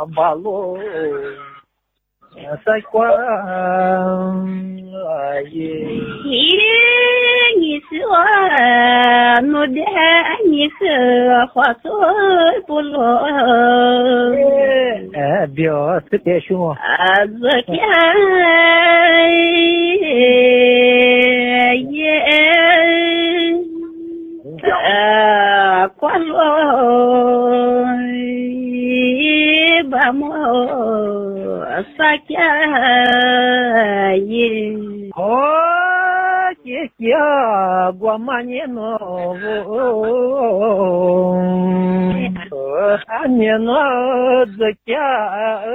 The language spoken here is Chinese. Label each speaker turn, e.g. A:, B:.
A: 马路在关
B: 你是我努的，你是花sol不落。
A: 表是别兄。
B: 昨天关落把我撒开
A: 姐姐，我满年喏，年喏这家。